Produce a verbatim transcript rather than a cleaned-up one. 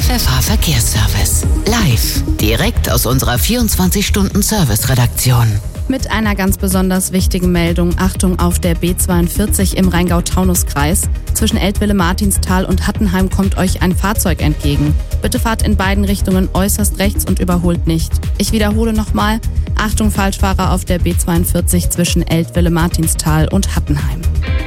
Pfeffer Verkehrsservice. Live, direkt aus unserer vierundzwanzig-Stunden-Service-Redaktion. Mit einer ganz besonders wichtigen Meldung. Achtung auf der B zweiundvierzig im Rheingau-Taunus-Kreis. Zwischen Eltville-Martinsthal und Hattenheim kommt euch ein Fahrzeug entgegen. Bitte fahrt in beiden Richtungen äußerst rechts und überholt nicht. Ich wiederhole nochmal. Achtung Falschfahrer auf der B zweiundvierzig zwischen Eltville-Martinsthal und Hattenheim.